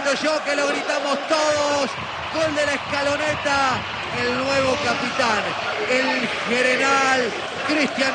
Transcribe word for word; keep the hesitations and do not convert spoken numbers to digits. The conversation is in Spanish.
grito yo, que lo gritamos todos. Gol de la Escaloneta, el nuevo capitán, el general Cristian